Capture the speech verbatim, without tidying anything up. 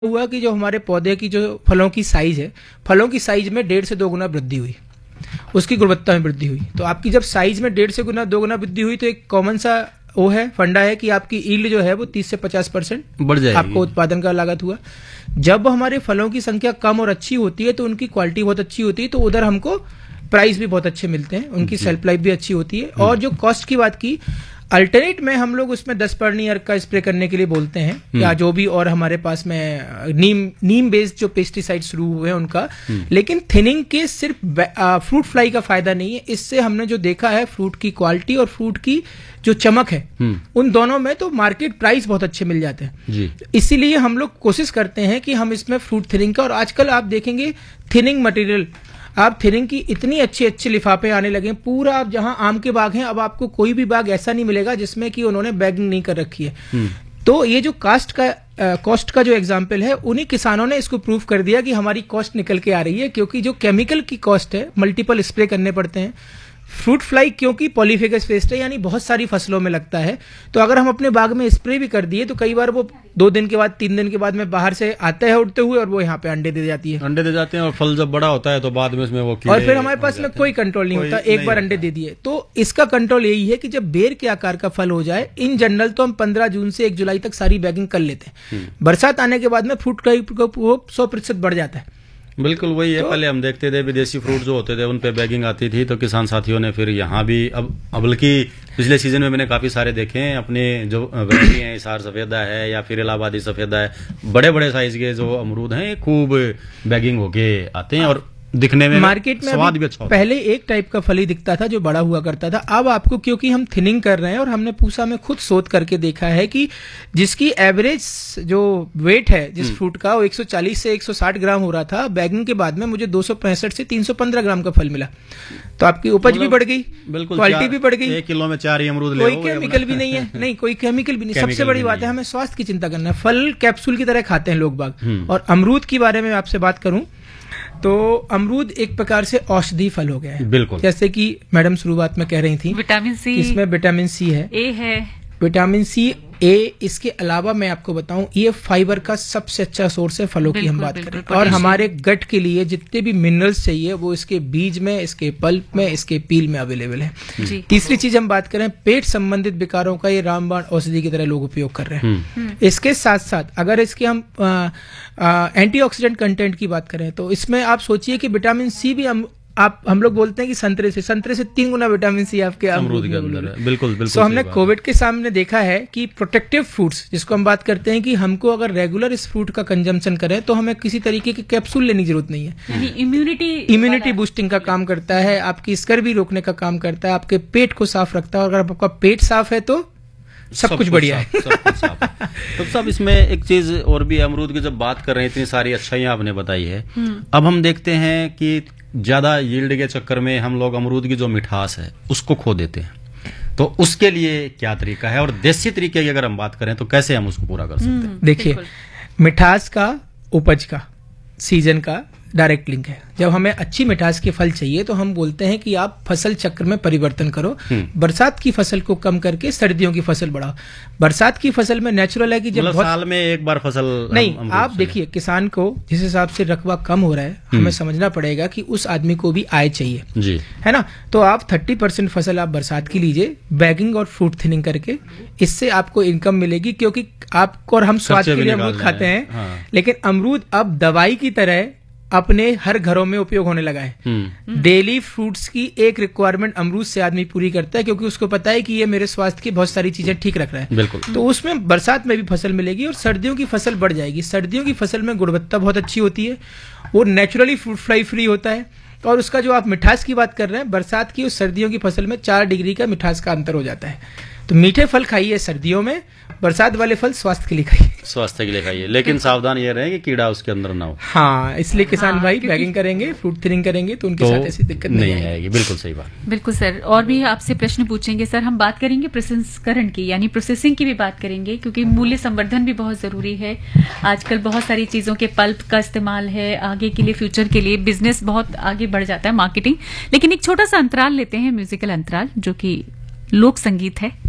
हुआ कि जो हमारे पौधे की जो फलों की साइज है, फलों की साइज में डेढ़ से दो गुना वृद्धि हुई, उसकी गुणवत्ता में वृद्धि हुई। तो आपकी जब साइज में डेढ़ से गुना दो गुना वृद्धि हुई तो एक कॉमन सा वो है, फंडा है कि आपकी ईल्ड जो है वो तीस से पचास परसेंट बढ़ जाएगी, आपको उत्पादन का लागत हुआ। जब हमारे फलों की संख्या कम और अच्छी होती है तो उनकी क्वालिटी बहुत अच्छी होती है, तो उधर हमको प्राइस भी बहुत अच्छे मिलते हैं, उनकी सेल्फ लाइफ भी अच्छी होती है। और जो कॉस्ट की बात की, अल्टरनेट में हम लोग उसमें दस पर्नी अर्क का स्प्रे करने के लिए बोलते हैं या जो भी, और हमारे पास में नीम नीम बेस्ड जो पेस्टिसाइड शुरू हुए हैं उनका। लेकिन थिनिंग के सिर्फ फ्रूट फ्लाई का फायदा नहीं है, इससे हमने जो देखा है फ्रूट की क्वालिटी और फ्रूट की जो चमक है उन दोनों में तो मार्केट प्राइस बहुत अच्छे मिल जाते हैं। इसीलिए हम लोग कोशिश करते हैं कि हम इसमें फ्रूट थिनिंग का, और आजकल आप देखेंगे थिनिंग मटेरियल, आप थिनिंग की इतनी अच्छी अच्छी लिफाफे आने लगे, पूरा आप जहां आम के बाग हैं अब आपको कोई भी बाग ऐसा नहीं मिलेगा जिसमें कि उन्होंने बैगिंग नहीं कर रखी है। तो ये जो कास्ट का कॉस्ट uh, का जो एग्जाम्पल है, उन्हीं किसानों ने इसको प्रूव कर दिया कि हमारी कॉस्ट निकल के आ रही है, क्योंकि जो केमिकल की कॉस्ट है, मल्टीपल स्प्रे करने पड़ते हैं। फ्रूट फ्लाई क्योंकि पॉलीफेगस पेस्ट है, यानी बहुत सारी फसलों में लगता है, तो अगर हम अपने बाग में स्प्रे भी कर दिए तो कई बार वो दो दिन के बाद तीन दिन के बाद में बाहर से आते हैं उड़ते हुए और वो यहाँ पे अंडे दे जाती है अंडे दे जाते हैं और फल जब बड़ा होता है तो बाद में उसमें वो और फिर हमारे पास में कोई कंट्रोल नहीं होता, एक बार अंडे दे दिए। तो इसका कंट्रोल यही है कि जब बेर के आकार का फल हो जाए, इन जनरल तो हम पंद्रह जून से एक जुलाई तक सारी बैगिंग कर लेते हैं। बरसात आने के बाद में फ्रूट का सौ प्रतिशत बढ़ जाता है। बिल्कुल वही है, तो पहले हम देखते थे विदेशी फ्रूट जो होते थे उन पे बैगिंग आती थी, तो किसान साथियों ने फिर यहाँ भी अब बल्कि पिछले सीजन में मैंने काफी सारे देखे हैं अपने, जो वैरायटी है हिसार सफेदा है या फिर इलाहाबादी सफेदा है, बड़े बड़े साइज के जो अमरूद हैं खूब बैगिंग होके आते हैं और दिखने में मार्केट में स्वाद भी अच्छा होता है। पहले एक टाइप का फल ही दिखता था जो बड़ा हुआ करता था, अब आपको क्योंकि हम थिनिंग कर रहे हैं और हमने पूसा में खुद शोध करके देखा है कि जिसकी एवरेज जो वेट है जिस फ्रूट का वो एक सौ चालीस से एक सौ साठ ग्राम हो रहा था, बैगिंग के बाद में मुझे दो सौ पैंसठ से तीन सौ पंद्रह ग्राम का फल मिला। तो आपकी उपज भी बढ़ गई, बिल्कुल क्वालिटी भी बढ़ गई, एक किलो में चार ही अमरूद ले, कोई केमिकल भी नहीं है, नहीं कोई केमिकल भी नहीं। सबसे बड़ी बात है हमें स्वास्थ्य की चिंता करना है। फल कैप्सूल की तरह खाते हैं लोग बाग। और अमरूद के बारे में आपसे बात करूं तो अमरूद एक प्रकार से औषधि फल हो गया है, बिल्कुल जैसे कि मैडम शुरुआत में कह रही थी, विटामिन सी, इसमें विटामिन सी है, ए है, विटामिन सी ए। इसके अलावा मैं आपको बताऊं, ये फाइबर का सबसे अच्छा सोर्स है फलों की हम बात करें, और हमारे गट के लिए जितने भी मिनरल्स चाहिए वो इसके बीज में, इसके पल्प में, इसके पील में अवेलेबल है। तीसरी चीज हम बात करें, पेट संबंधित विकारों का ये रामबाण औषधि की तरह लोग उपयोग कर रहे हैं। इसके साथ साथ अगर इसके हम एंटीऑक्सीडेंट कंटेंट की बात करें तो इसमें आप सोचिए कि विटामिन सी भी हम आप हम लोग बोलते हैं कि संतरे से संतरे से तीन गुना विटामिन सी आपके अमरूद के अंदर है। बिल्कुल बिल्कुल। तो हमने कोविड के सामने देखा है कि प्रोटेक्टिव फ्रूट्स जिसको हम बात करते हैं कि हमको अगर रेगुलर इस फ्रूट का कंजम्पशन करें तो हमें किसी तरीके के कैप्सूल लेने की जरूरत नहीं है। इम्यूनिटी इम्यूनिटी बूस्टिंग का काम करता है, आपकी स्कर्वी रोकने का काम करता है, आपके पेट को साफ रखता है, और अगर आपका पेट साफ है तो सब, सब कुछ बढ़िया है। सब कुछ साफ है। तो सब इसमें एक चीज और भी, अमरूद की जब बात कर रहे हैं, इतनी सारी अच्छाइयां आपने बताई है, अब हम देखते हैं कि ज्यादा यील्ड के चक्कर में हम लोग अमरूद की जो मिठास है उसको खो देते हैं। तो उसके लिए क्या तरीका है, और देसी तरीके की अगर हम बात करें तो कैसे हम उसको पूरा कर सकते हैं? देखिए, मिठास का उपज का सीजन का डायरेक्ट लिंक है। जब हमें अच्छी मिठास के फल चाहिए तो हम बोलते हैं कि आप फसल चक्र में परिवर्तन करो, बरसात की फसल को कम करके सर्दियों की फसल बढ़ाओ। बरसात की फसल में नेचुरल है कि जब बहुत... साल में एक बार फसल नहीं, आप देखिए किसान को जिस हिसाब से रकबा कम हो रहा है, हमें समझना पड़ेगा कि उस आदमी को भी आय चाहिए जी, है ना। तो आप थर्टी परसेंट फसल आप बरसात की लीजिए, बैगिंग और फ्रूट थिनिंग करके, इससे आपको इनकम मिलेगी। क्योंकि आपको और हम स्वाद के लिए अमरूद खाते हैं, हाँ। लेकिन अमरूद अब दवाई की तरह अपने हर घरों में उपयोग होने लगा है। डेली फ्रूट्स की एक रिक्वायरमेंट अमरूद से आदमी पूरी करता है, क्योंकि उसको पता है कि ये मेरे स्वास्थ्य की बहुत सारी चीजें ठीक रख रहा है। बिल्कुल। तो उसमें बरसात में भी फसल मिलेगी और सर्दियों की फसल बढ़ जाएगी। सर्दियों की फसल में गुणवत्ता बहुत अच्छी होती है, वो नेचुरली फ्रूट फ्लाई फ्री होता है, और उसका जो आप मिठास की बात कर रहे हैं, बरसात की और सर्दियों की फसल में चार डिग्री का मिठास का अंतर हो जाता है। तो मीठे फल खाइए सर्दियों में, बरसात वाले फल स्वास्थ्य के लिए खाइए, स्वास्थ्य के लिए खाइए, लेकिन सावधान ये रहे कि कीड़ा उसके अंदर ना हो। हाँ, इसलिए किसान हाँ, भाई बैगिंग करेंगे, फ्रूट थिनिंग करेंगे तो उनके तो साथ ऐसी दिक्कत नहीं, नहीं आएगी। बिल्कुल सही बात। बिल्कुल सर, और भी आपसे प्रश्न पूछेंगे सर। हम बात करेंगे प्रसंस्करण की, यानी प्रोसेसिंग की भी बात करेंगे, क्योंकि मूल्य संवर्धन भी बहुत जरूरी है। आजकल बहुत सारी चीजों के पल्प का इस्तेमाल है, आगे के लिए, फ्यूचर के लिए बिजनेस बहुत आगे बढ़ जाता है, मार्केटिंग। लेकिन एक छोटा सा अंतराल लेते हैं, म्यूजिकल अंतराल, जो कि लोक संगीत है।